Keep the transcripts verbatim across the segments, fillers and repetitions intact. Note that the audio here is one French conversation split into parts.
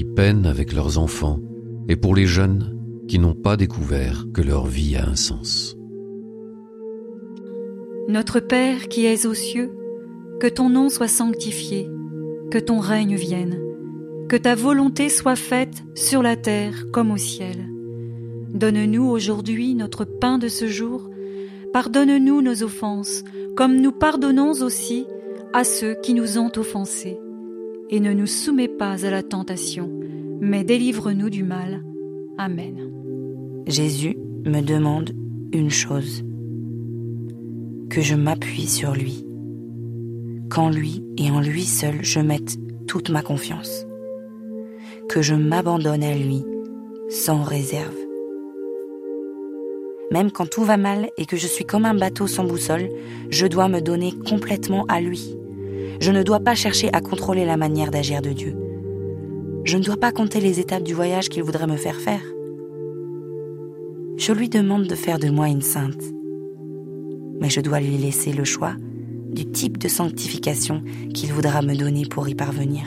qui peinent avec leurs enfants et pour les jeunes qui n'ont pas découvert que leur vie a un sens. Notre Père qui es aux cieux, que ton nom soit sanctifié, que ton règne vienne, que ta volonté soit faite sur la terre comme au ciel. Donne-nous aujourd'hui notre pain de ce jour. Pardonne-nous nos offenses, comme nous pardonnons aussi à ceux qui nous ont offensés. Et ne nous soumets pas à la tentation, mais délivre-nous du mal. Amen. Jésus me demande une chose, que je m'appuie sur lui, qu'en lui et en lui seul je mette toute ma confiance, que je m'abandonne à lui sans réserve. Même quand tout va mal et que je suis comme un bateau sans boussole, je dois me donner complètement à lui. Je ne dois pas chercher à contrôler la manière d'agir de Dieu. Je ne dois pas compter les étapes du voyage qu'il voudrait me faire faire. Je lui demande de faire de moi une sainte, mais je dois lui laisser le choix du type de sanctification qu'il voudra me donner pour y parvenir.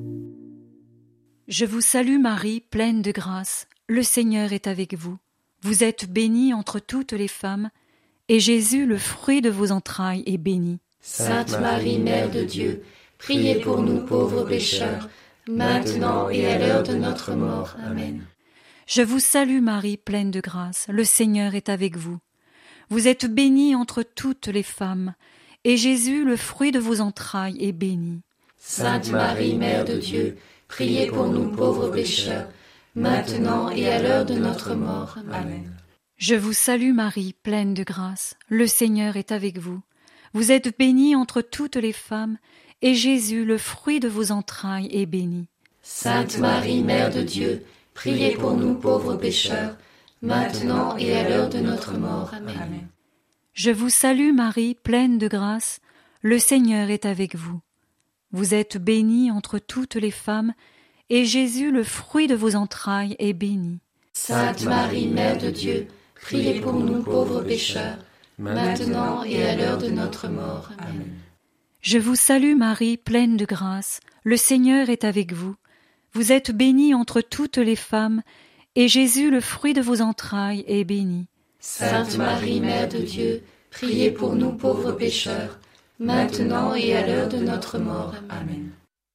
Je vous salue Marie, pleine de grâce, le Seigneur est avec vous. Vous êtes bénie entre toutes les femmes, et Jésus, le fruit de vos entrailles, est béni. Sainte Marie, Mère de Dieu, priez pour nous pauvres pécheurs, maintenant et à l'heure de notre mort. Amen. Je vous salue Marie, pleine de grâce, le Seigneur est avec vous. Vous êtes bénie entre toutes les femmes, et Jésus, le fruit de vos entrailles, est béni. Sainte Marie, Mère de Dieu, priez pour nous pauvres pécheurs, maintenant et à l'heure de notre mort. Amen. Je vous salue Marie, pleine de grâce, le Seigneur est avec vous. Vous êtes bénie entre toutes les femmes, et Jésus, le fruit de vos entrailles, est béni. Sainte Marie, Mère de Dieu, priez pour nous pauvres pécheurs, maintenant et à l'heure de notre mort. Amen. Je vous salue Marie, pleine de grâce, le Seigneur est avec vous. Vous êtes bénie entre toutes les femmes, et Jésus, le fruit de vos entrailles, est béni. Sainte Marie, Mère de Dieu, priez pour nous pauvres pécheurs, maintenant et à l'heure de notre mort. Amen. Je vous salue Marie, pleine de grâce, le Seigneur est avec vous. Vous êtes bénie entre toutes les femmes, et Jésus, le fruit de vos entrailles, est béni. Sainte Marie, Mère de Dieu, priez pour nous pauvres pécheurs, maintenant et à l'heure de notre mort. Amen.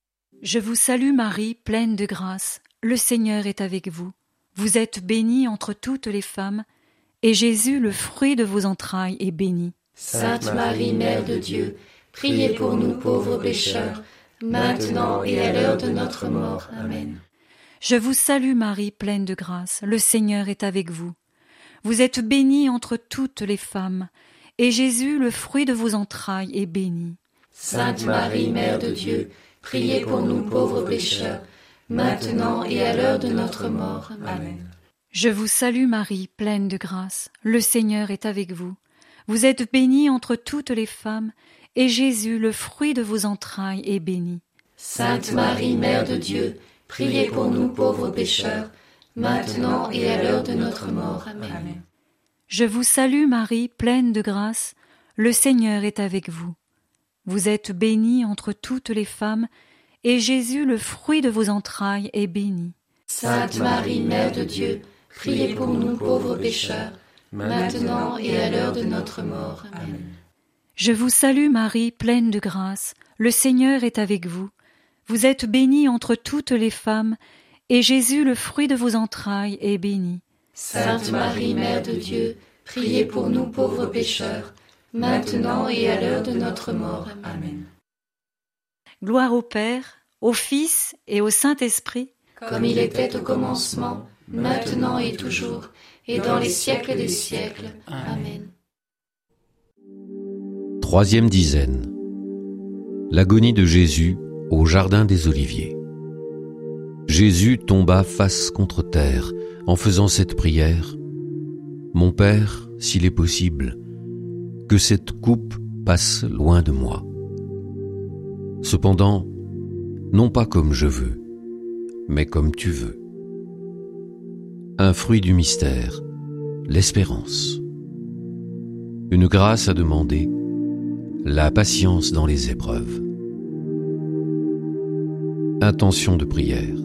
Je vous salue Marie, pleine de grâce, le Seigneur est avec vous. Vous êtes bénie entre toutes les femmes, et Jésus, le fruit de vos entrailles, est béni. Sainte Marie, Mère de Dieu, priez pour nous pauvres pécheurs, maintenant et à l'heure de notre mort. Amen. Je vous salue Marie, pleine de grâce, le Seigneur est avec vous. Vous êtes bénie entre toutes les femmes, et Jésus, le fruit de vos entrailles, est béni. Sainte Marie, Mère de Dieu, priez pour nous pauvres pécheurs, maintenant et à l'heure de notre mort. Amen. Je vous salue Marie, pleine de grâce, le Seigneur est avec vous. Vous êtes bénie entre toutes les femmes, et Jésus, le fruit de vos entrailles, est béni. Sainte Marie, Mère de Dieu, priez pour nous pauvres pécheurs, maintenant et à l'heure de notre mort. Amen. Je vous salue Marie, pleine de grâce, le Seigneur est avec vous. Vous êtes bénie entre toutes les femmes, et Jésus, le fruit de vos entrailles, est béni. Sainte Marie, Mère de Dieu, priez pour nous pauvres pécheurs, maintenant et à l'heure de notre mort. Amen. Je vous salue Marie, pleine de grâce, le Seigneur est avec vous. Vous êtes bénie entre toutes les femmes, et Jésus, le fruit de vos entrailles, est béni. Sainte Marie, Mère de Dieu, priez pour nous pauvres pécheurs, maintenant et à l'heure de notre mort. Amen. Gloire au Père, au Fils et au Saint-Esprit, comme il était au commencement, maintenant et toujours, et dans les siècles des siècles. Amen. Troisième dizaine. L'agonie de Jésus au jardin des Oliviers. Jésus tomba face contre terre en faisant cette prière. Mon Père, s'il est possible, que cette coupe passe loin de moi. Cependant, non pas comme je veux, mais comme tu veux. Un fruit du mystère, l'espérance. Une grâce à demander, la patience dans les épreuves. Intention de prière.